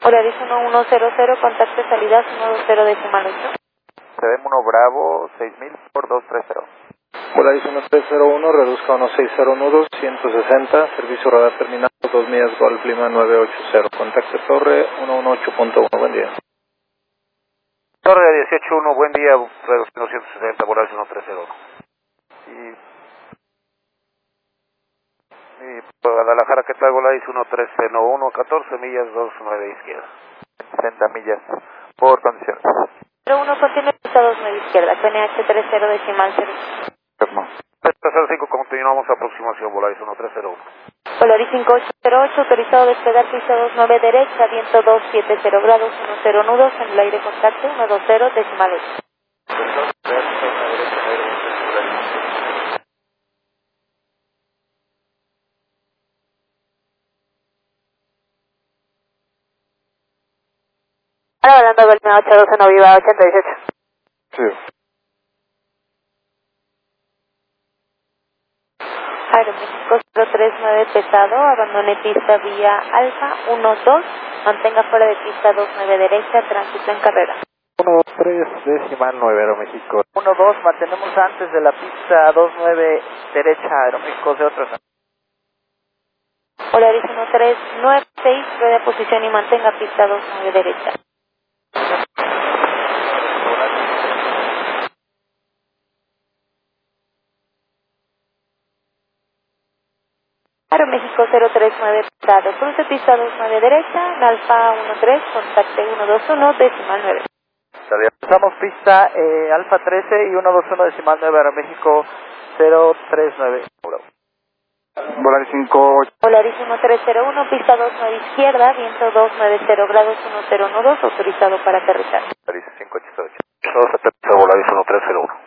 Polaris 1100, contacto salida 120 decimal 8. CDM 1 Bravo, 6000 por 230. Polaris 1301, reduzca 160 nudos, 160, servicio radar terminado, 2 millas Golf Lima 980, contacto torre 118.1, buen día. Torre 181, buen día, reducción 160, Polaris 1301. Y Guadalajara, ¿qué tal? Polaris 1301, 14 millas, 29 izquierda. 60 millas por condiciones. 01, continúa pista 29 izquierda, PNH 30 decimal 0. 305, continuamos aproximación, Polaris 1301. Polaris 5808, autorizado despegar pista 29 derecha, viento 270 grados, 10 nudos, en el aire contacto 120 decimal 8. Ahora hablando del 812 no viva 818. Sí. Aeroméxico 039 pesado, abandone pista vía Alfa 12, mantenga fuera de pista 29 derecha, tránsito en carrera. 123 decimal 9 Aeroméxico. 12, mantenemos antes de la pista 29 derecha Aeroméxico 03. Polaris 1396, rueda posición y mantenga pista 29 derecha. Aeroméxico 039 pesado, cruce pista 29 derecha, en Alfa 13, contacte 121 decimal 9. Estamos pista Alfa 13 y 121 decimal 9 Aeroméxico 039. Polaris 58. Polaris 1301, pista 29 izquierda, viento 290 grados, 10 nudos, autorizado para aterrizar. Polaris 588. Volaris 1301.